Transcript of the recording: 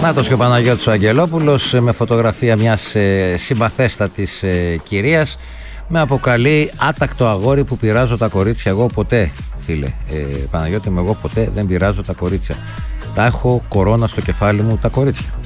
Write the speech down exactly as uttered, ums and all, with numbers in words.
Νάτος και ο Παναγιώτης ο Αγγελόπουλος με φωτογραφία μιας ε, συμπαθέστατης ε, κυρίας. Με αποκαλεί άτακτο αγόρι που πειράζω τα κορίτσια. Εγώ ποτέ, φίλε ε, Παναγιώτη μου, εγώ ποτέ δεν πειράζω τα κορίτσια. Τα έχω κορώνα στο κεφάλι μου τα κορίτσια.